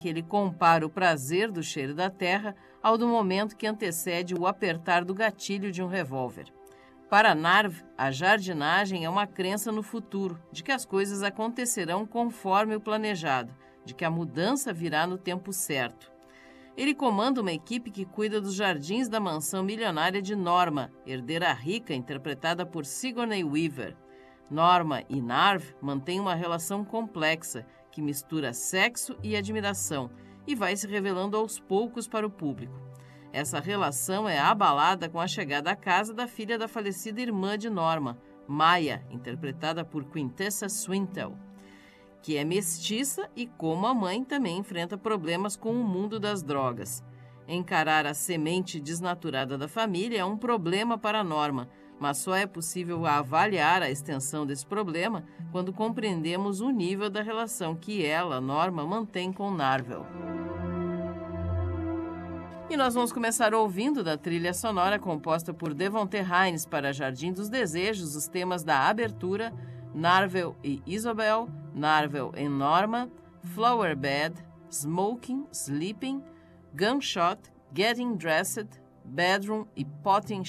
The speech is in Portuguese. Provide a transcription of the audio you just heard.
que ele compara o prazer do cheiro da terra ao do momento que antecede o apertar do gatilho de um revólver. Para Narv, a jardinagem é uma crença no futuro, de que as coisas acontecerão conforme o planejado, de que a mudança virá no tempo certo. Ele comanda uma equipe que cuida dos jardins da mansão milionária de Norma, herdeira rica interpretada por Sigourney Weaver. Norma e Narv mantêm uma relação complexa, que mistura sexo e admiração, e vai se revelando aos poucos para o público. Essa relação é abalada com a chegada à casa da filha da falecida irmã de Norma, Maya, interpretada por Quintessa Swintel, que é mestiça e, como a mãe, também enfrenta problemas com o mundo das drogas. Encarar a semente desnaturada da família é um problema para Norma, mas só é possível avaliar a extensão desse problema quando compreendemos o nível da relação que ela, Norma, mantém com Narvel. E nós vamos começar ouvindo da trilha sonora composta por Devonte Hines para Jardim dos Desejos os temas da abertura Narvel e Isobel, Narvel e Norma, Flower Bed, Smoking, Sleeping, Gunshot, Getting Dressed, Bedroom e Potting